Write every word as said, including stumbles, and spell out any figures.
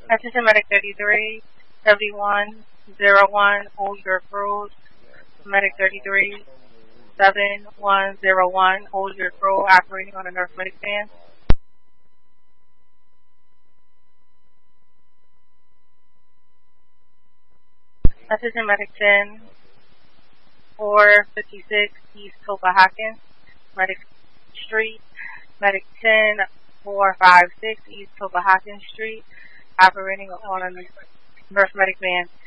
Assistant Medic thirty-three, seventy-one oh one Old York Road. Medic thirty-three, seven one oh one Old York Road, operating on a Nurse Medic van. Assistant Medic ten, four fifty-six East Copahaken, Medic Street. Medic ten, four fifty-six East Copahaken Street, operating on a Nurse Medic van.